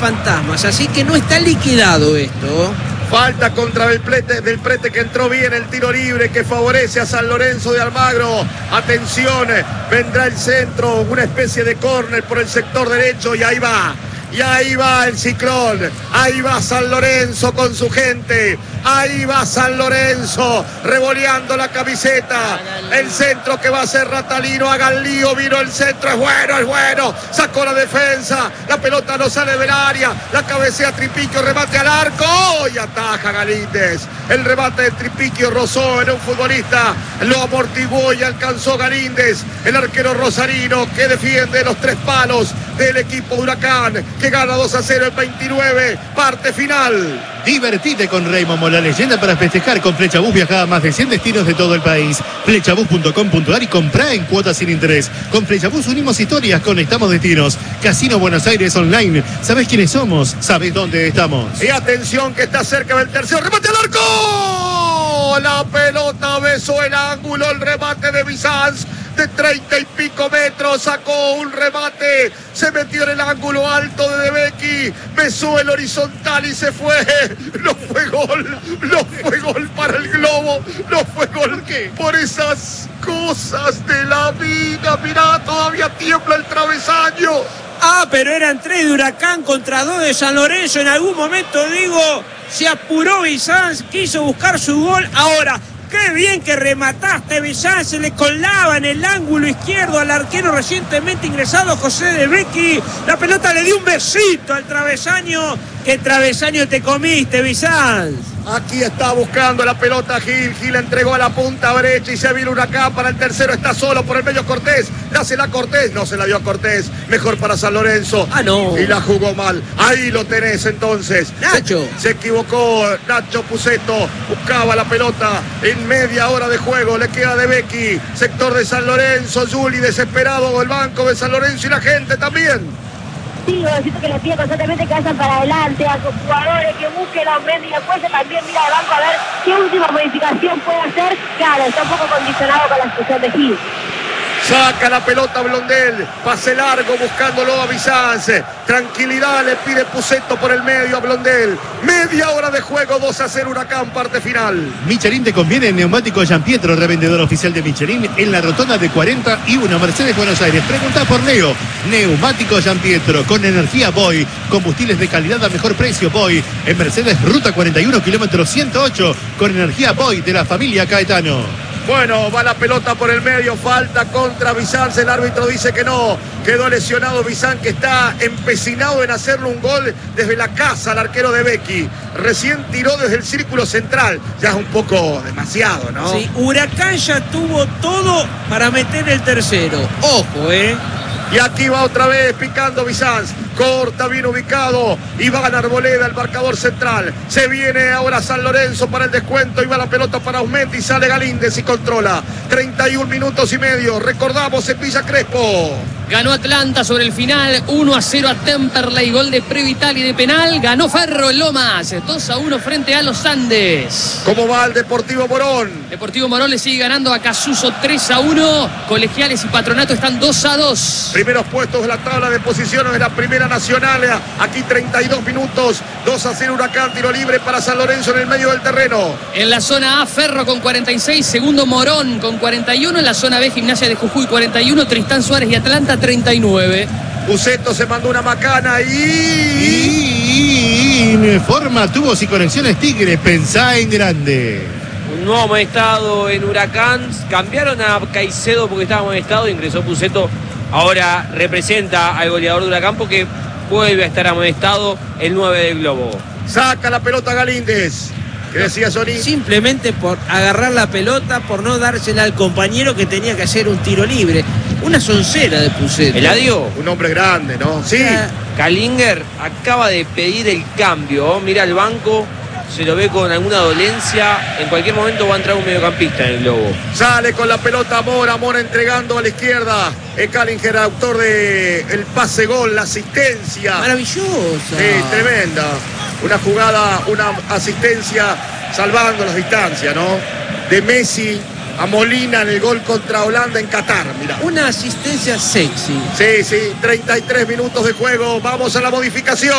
fantasmas, así que no está liquidado esto. Falta contra del Prete que entró bien el tiro libre que favorece a San Lorenzo de Almagro. Atención, vendrá el centro, una especie de córner por el sector derecho y ahí va. Y ahí va el Ciclón, ahí va San Lorenzo con su gente, ahí va San Lorenzo revoleando la camiseta, el centro que va a ser Ratalino, hagan lío, vino el centro, es bueno, sacó la defensa, la pelota no sale del área, la cabecea Tripiquio, remate al arco y ataja Galíndez, el remate de Tripiquio rozó en un futbolista, lo amortiguó y alcanzó Galíndez, el arquero rosarino que defiende los 3 palos del equipo Huracán, que gana 2-0 el 29, parte final. Divertite con Raymomo, la leyenda para festejar. Con Flechabús viaja a más de 100 destinos de todo el país. Flechabús.com.ar y comprá en cuotas sin interés. Con Flechabús unimos historias, conectamos destinos. Casino Buenos Aires Online. ¿Sabés quiénes somos? ¿Sabés dónde estamos? Y atención que está cerca del tercero. ¡Remate al arco! La pelota besó el ángulo, el remate de Bizanz. De 30 y pico metros, sacó un remate, se metió en el ángulo alto de Becchi, besó el horizontal y se fue. No fue gol para el Globo, no fue gol por esas cosas de la vida. Mirá, todavía tiembla el travesaño. Pero eran 3 de Huracán contra 2 de San Lorenzo. En algún momento, se apuró Bizanz, quiso buscar su gol. Ahora, qué bien que remataste, Bizanz, se le colaba en el ángulo izquierdo al arquero recientemente ingresado José de Becchi. La pelota le dio un besito al travesaño. ¿Qué travesaño te comiste, Bizanz? Aquí está buscando la pelota Gil entregó a la punta derecha y se vino Huracán para el tercero, está solo por el medio Cortés, dásela a Cortés, no se la dio a Cortés, mejor para San Lorenzo. No. Y la jugó mal, ahí lo tenés entonces. Nacho. Se equivocó Nacho Puceto, buscaba la pelota en media hora de juego, le queda de Becchi, sector de San Lorenzo, Juli desesperado, el banco de San Lorenzo y la gente también. Sí, necesito que les pida constantemente que vayan para adelante, a sus jugadores, que busquen la aumento y después también mira al banco a ver qué última modificación puede hacer. Claro, está un poco condicionado con la expulsión de Gil. Saca la pelota Blondel, pase largo buscándolo a Bizanz. Tranquilidad le pide Puceto por el medio a Blondel. Media hora de juego, 2-0 Huracán, parte final. Michelin te conviene en Neumático Giampietro, revendedor oficial de Michelin en la rotonda de 41 Mercedes Buenos Aires. Pregunta por Leo. Neumático Giampietro con energía Boy, combustibles de calidad a mejor precio Boy. En Mercedes Ruta 41 kilómetro 108 con energía Boy de la familia Caetano. Bueno, va la pelota por el medio, falta contra Bizanz, el árbitro dice que no, quedó lesionado Bizanz, que está empecinado en hacerle un gol desde la casa al arquero de Becchi, recién tiró desde el círculo central, ya es un poco demasiado, ¿no? Sí, Huracán ya tuvo todo para meter el tercero, ojo, Y aquí va otra vez picando Bizanz. Corta, bien ubicado. Iván Arboleda, el marcador central. Se viene ahora San Lorenzo para el descuento. Y va la pelota para Aumenti. Sale Galíndez y controla. 31 minutos y medio. Recordamos en Villa Crespo. Ganó Atlanta sobre el final, 1-0 a Temperley, gol de Previtali de penal. Ganó Ferro en Lomas, 2-1 frente a los Andes. ¿Cómo va el Deportivo Morón? Deportivo Morón le sigue ganando a Casuso 3-1. Colegiales y Patronato están 2-2. Primeros puestos de la tabla de posiciones de la Primera Nacional. Aquí 32 minutos, 2-0 Huracán, tiro libre para San Lorenzo en el medio del terreno. En la zona A, Ferro con 46, segundo Morón con 41. En la zona B, Gimnasia de Jujuy 41, Tristán Suárez y Atlanta 39. Buceto se mandó una macana Forma tubos y conexiones Tigre, pensá en grande. Un nuevo amonestado en Huracán. Cambiaron a Caicedo porque estaba amonestado, ingresó Puceto. Ahora representa al goleador de Huracán porque vuelve a estar amonestado el 9 del Globo. Saca la pelota Galíndez. ¿Qué decía Sony? Simplemente por agarrar la pelota, por no dársela al compañero que tenía que hacer un tiro libre. Una soncera de Puceto. Eladio. Un hombre grande, ¿no? Sí. Kalinger acaba de pedir el cambio. Mira el banco, se lo ve con alguna dolencia. En cualquier momento va a entrar un mediocampista en el Globo. Sale con la pelota Mora entregando a la izquierda. Kalinger, autor del pase gol, la asistencia. Maravillosa. Sí, tremenda. Una jugada, una asistencia salvando las distancias, ¿no? De Messi a Molina en el gol contra Holanda en Qatar, mirá. Una asistencia sexy. Sí, 33 minutos de juego. Vamos a la modificación.